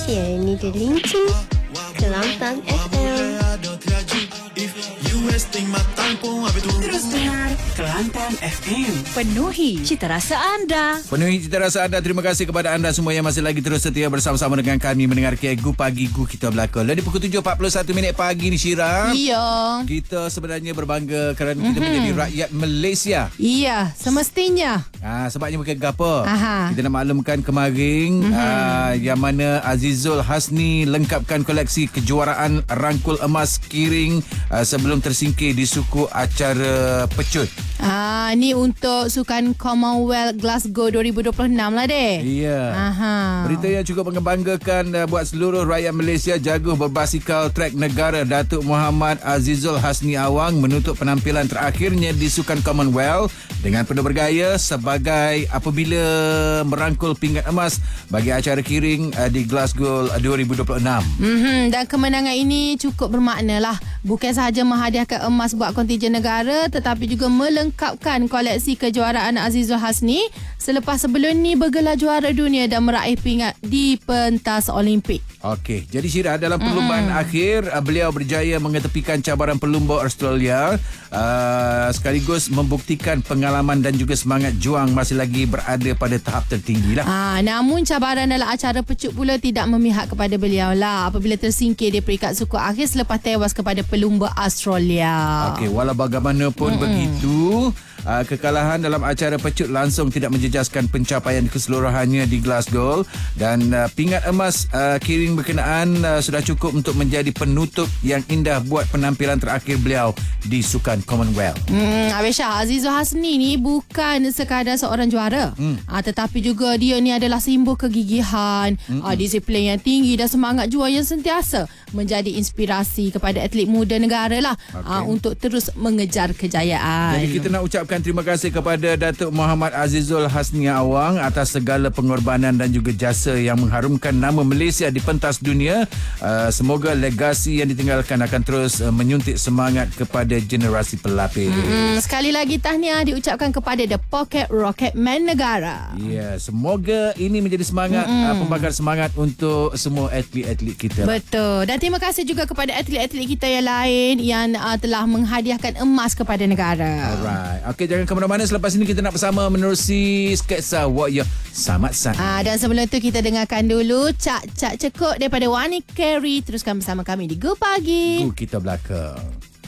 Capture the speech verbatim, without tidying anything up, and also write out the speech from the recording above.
Ya, ini dia Linci Kelantan F M. Terus dengar Kelantan F M. Penuhi cita rasa anda. Penuhi cita rasa anda. Terima kasih kepada anda semua yang masih lagi terus setia bersama-sama dengan kami mendengar Gu Pagi Gu Kita Belaka. Dari pukul tujuh empat puluh satu minit pagi ni, Syira. Iya. Kita sebenarnya berbangga kerana kita mm-hmm. menjadi rakyat Malaysia. Iya, semestinya. Ah, sebabnya bukan gapa. Aha. Kita nak maklumkan kemarin mm-hmm. ah, yang mana Azizul Hasni lengkapkan koleksi kejuaraan rangkul emas Kiring ah, sebelum tersingkir di suku acara pecut. Ah, ni untuk Sukan Commonwealth Glasgow dua ribu dua puluh enam lah deh. Iya. Aha. Berita yang cukup membanggakan uh, buat seluruh rakyat Malaysia. Jaguh berbasikal trek negara Datuk Muhammad Azizul Hasni Awang menutup penampilan terakhirnya di Sukan Commonwealth dengan penuh bergaya sebagai apabila merangkul pinggat emas bagi acara Kiring uh, di Glasgow dua ribu dua puluh enam. Mm-hmm. Dan kemenangan ini cukup bermakna lah. Bukan sahaja menghadiahkan emas buat kontijen negara, tetapi juga melengkapkan koleksi kejuaraan Azizul Hasni selepas sebelum ni bergelar juara dunia dan meraih pingat di pentas Olimpik. Okey, jadi Syirah, dalam perlumbaan mm. akhir beliau berjaya mengetepikan cabaran pelumba Australia uh, sekaligus membuktikan pengalaman dan juga semangat juang masih lagi berada pada tahap tertinggi lah. Ah, namun cabaran dalam acara pecut pula tidak memihak kepada beliau lah apabila tersingkir di peringkat suku akhir selepas tewas kepada pelumba Australia. Okey, walau bagaimanapun mm-hmm. begitu, uh, kekalahan dalam acara pecut langsung tidak menjejaskan pencapaian keseluruhannya di Glasgow dan uh, pingat emas uh, Kiring berkenaan uh, sudah cukup untuk menjadi penutup yang indah buat penampilan terakhir beliau di Sukan Commonwealth. Hmm, Abisha, Azizul Hasni ni bukan sekadar seorang juara, hmm. uh, tetapi juga dia ni adalah simbol kegigihan, hmm. uh, disiplin yang tinggi dan semangat juang yang sentiasa menjadi inspirasi kepada atlet muda negara lah okay. uh, untuk terus mengejar kejayaan. Jadi kita nak ucapkan terima kasih kepada Datuk Muhammad Azizul Hasni Awang atas segala pengorbanan dan juga jasa yang mengharumkan nama Malaysia di pentas dunia. Uh, semoga legasi yang ditinggalkan akan terus uh, menyuntik semangat kepada generasi pelapis. Mm-hmm. Sekali lagi tahniah diucapkan kepada The Pocket Rocket Man negara. Ya, yeah, semoga ini menjadi semangat mm-hmm. uh, pembakar semangat untuk semua atlet-atlet kita. Betul. Dan terima kasih juga kepada atlet-atlet kita yang lain yang uh, telah menghadiahkan emas kepada negara. Alright. Okey, jangan ke mana-mana. Selepas ini kita nak bersama menerusi sketsa What Ya Samat Sang. Ah, dan sebelum tu kita dengarkan dulu Cak Cak Cekuk daripada Wani Carey. Teruskan bersama kami di Gu Pagi Gu Kita Belaka.